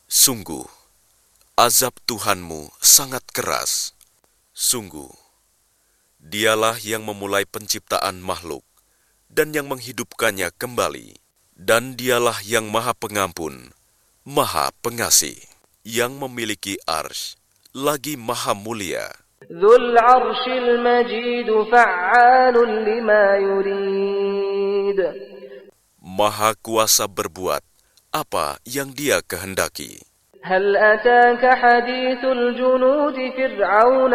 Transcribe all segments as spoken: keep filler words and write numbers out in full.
Sungguh, azab Tuhanmu sangat keras. Sungguh, Dialah yang memulai penciptaan makhluk dan yang menghidupkannya kembali. Dan Dialah yang Maha Pengampun, Maha Pengasih, yang memiliki arsy, lagi Maha Mulia. Dzul 'arsyil Majid fa'alun lima yurid. Maha kuasa berbuat apa yang Dia kehendaki. هل أتاك حديث الجنود فرعون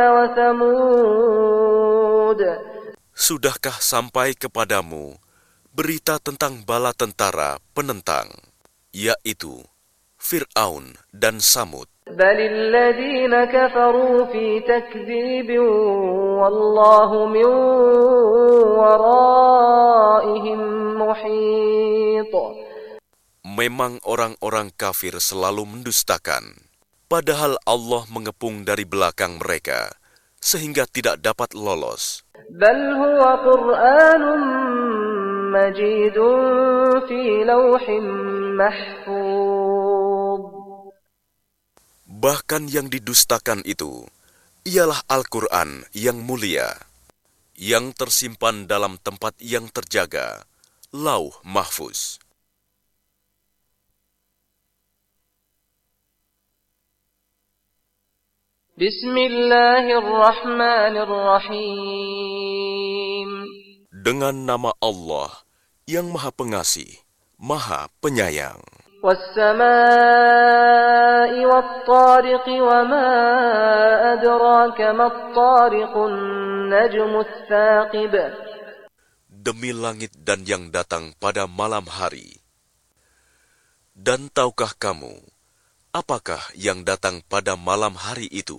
وثمود. Sudahkah sampai kepadamu berita tentang bala tentara penentang, yaitu Fir'aun dan Samud? بل الذين كفروا في تكذيب والله من ورائهم محيط. Memang orang-orang kafir selalu mendustakan, padahal Allah mengepung dari belakang mereka, sehingga tidak dapat lolos. بل هو قرآن مجيد في لوح محفوظ. Bahkan yang didustakan itu ialah Al-Quran yang mulia, yang tersimpan dalam tempat yang terjaga, Lauh Mahfuz. Bismillahirrahmanirrahim. Dengan nama Allah yang Maha Pengasih, Maha Penyayang. وَالسَّمَاءِ وَالطَّارِقِ وَمَا أَدْرَاكَ مَا الطَّارِقُ النَّجْمُ الثَّاقِبُ. Demi langit dan yang datang pada malam hari. Dan tahukah kamu, apakah yang datang pada malam hari itu?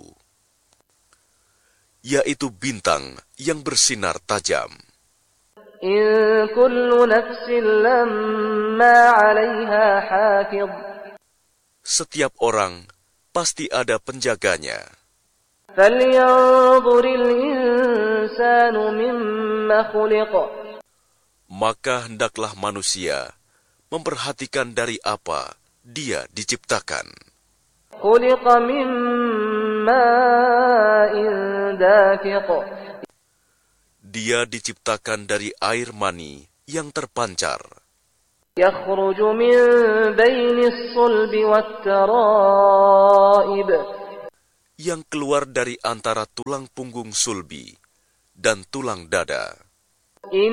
Yaitu bintang yang bersinar tajam. إِن كُلُّ نَفْسٍ لَّمَّا عَلَيْهَا حَافِظٌ. Setiap orang pasti ada penjaganya. فَلْيَنظُرِ الْإِنسَانُ مِمَّ خُلِقَ. Maka hendaklah manusia memperhatikan dari apa dia diciptakan. خُلِقَ مِن مَّاءٍ دَافِقٍ. Dia diciptakan dari air mani yang terpancar, يَخْرُجُ مِن بَيْنِ الصُّلْبِ وَالتَّرَائِبِ. yang keluar dari antara tulang punggung sulbi dan tulang dada.